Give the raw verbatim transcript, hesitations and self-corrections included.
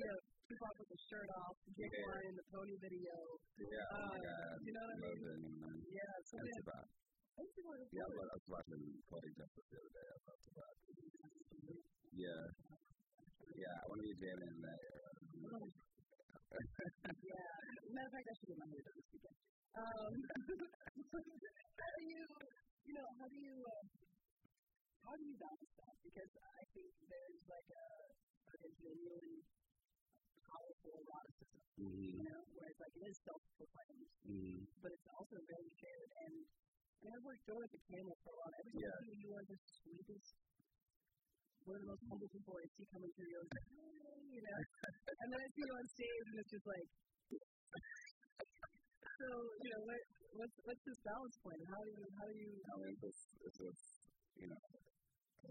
you know, Tupac with the shirt off, Jake yeah. Wine in the pony video. Yeah, um, oh my God. You know what I mean? It, yeah, so that's man, about. Yeah, I was watching Cody Justice the other day. I love Tupac. Yeah. Yeah, I want to be jamming in that era. Oh. yeah. Matter of fact, I should get my hair done this weekend. Um, how do you, you know, how do you, uh, how do you balance that? Because I think there's like a, a genuine powerful eroticism, mm-hmm. you know, where it's like it is self-proclaimed, mm-hmm. but it's also very shared. And I mean, I've worked over at the Camel for a while. Every time yeah. you are the sweetest, one of the most humble people I see coming through, you're like, hey, you know, and then I see you on stage, and it's just like. So, you know, what, what's what's this balance point? How do you how do you? I mean, it's, it's, it's you know,